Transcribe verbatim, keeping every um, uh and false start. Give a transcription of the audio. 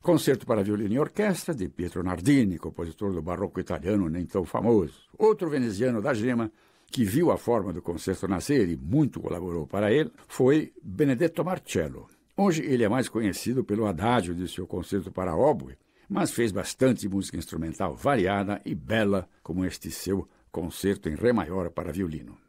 Concerto para violino e orquestra, de Pietro Nardini, compositor do barroco italiano nem tão famoso. Outro veneziano da gema, que viu a forma do concerto nascer e muito colaborou para ele, foi Benedetto Marcello. Hoje ele é mais conhecido pelo adágio de seu concerto para oboe, mas fez bastante música instrumental variada e bela, como este seu concerto em ré maior para violino.